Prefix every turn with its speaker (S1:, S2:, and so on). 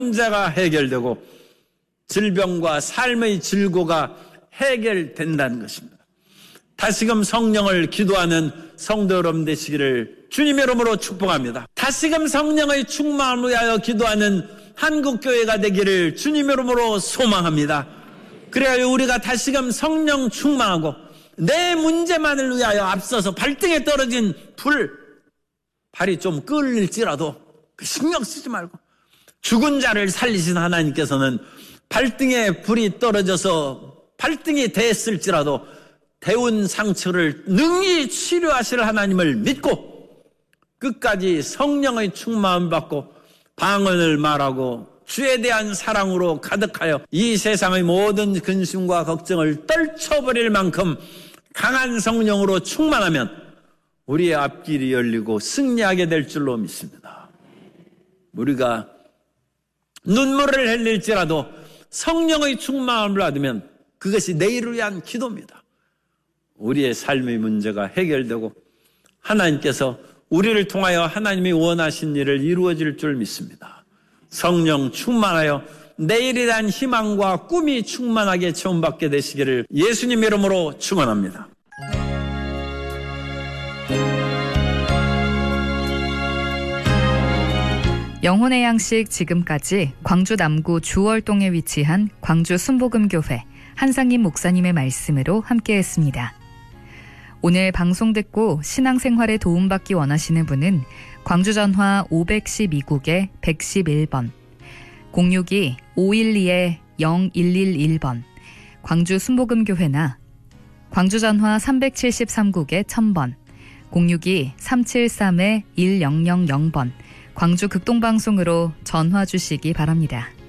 S1: 문제가 해결되고 질병과 삶의 질고가 해결된다는 것입니다. 다시금 성령을 기도하는 성도 여러분 되시기를 주님의 이름으로 축복합니다. 다시금 성령의 충만을 위하여 기도하는 한국교회가 되기를 주님의 이름으로 소망합니다. 그래야 우리가 다시금 성령 충만하고 내 문제만을 위하여 앞서서 발등에 떨어진 발이 좀 끓일지라도 신경 쓰지 말고 죽은 자를 살리신 하나님께서는 발등에 불이 떨어져서 발등이 됐을지라도 데운 상처를 능히 치료하실 하나님을 믿고 끝까지 성령의 충만을 받고 방언을 말하고 주에 대한 사랑으로 가득하여 이 세상의 모든 근심과 걱정을 떨쳐버릴 만큼 강한 성령으로 충만하면 우리의 앞길이 열리고 승리하게 될 줄로 믿습니다. 우리가 눈물을 흘릴지라도 성령의 충만함을 받으면 그것이 내일을 위한 기도입니다. 우리의 삶의 문제가 해결되고 하나님께서 우리를 통하여 하나님이 원하신 일을 이루어질 줄 믿습니다. 성령 충만하여 내일에 대한 희망과 꿈이 충만하게 체험받게 되시기를 예수님 이름으로 축원합니다.
S2: 영혼의 양식 지금까지 광주 남구 주월동에 위치한 광주 순복음교회 한상임 목사님의 말씀으로 함께했습니다. 오늘 방송 듣고 신앙생활에 도움받기 원하시는 분은 광주 전화 512국에 111번, 062-512-0111번, 광주 순복음교회나 광주 전화 373국에 1000번, 062-373-1000번, 광주 극동방송으로 전화 주시기 바랍니다.